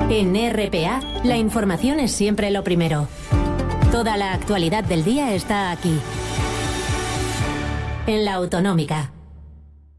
En RPA, la información es siempre lo primero. Toda la actualidad del día está aquí. En La Autonómica.